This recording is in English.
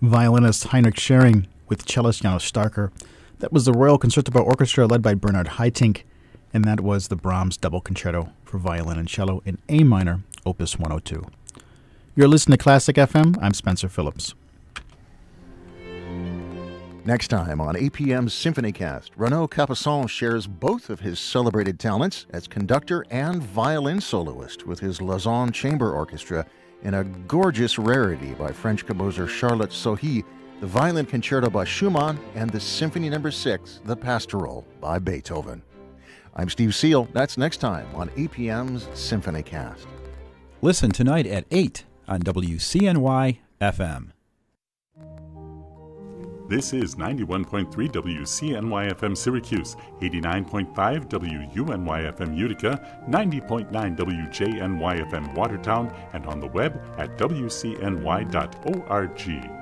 violinist Heinrich Schering with cellist Janos Starker. That was the Royal Concertgebouw Orchestra led by Bernard Haitink, and that was the Brahms Double Concerto for violin and cello in A minor, Opus 102. You're listening to Classic FM. I'm Spencer Phillips. Next time on APM's SymphonyCast, Renaud Capuçon shares both of his celebrated talents as conductor and violin soloist with his Lausanne Chamber Orchestra in a gorgeous rarity by French composer Charlotte Sohi, the Violin Concerto by Schumann, and the Symphony No. 6, The Pastoral by Beethoven. I'm Steve Seal. That's next time on APM's SymphonyCast. Listen tonight at 8 on WCNY FM. This is 91.3 WCNY-FM Syracuse, 89.5 WUNY-FM Utica, 90.9 WJNY-FM Watertown, and on the web at wcny.org.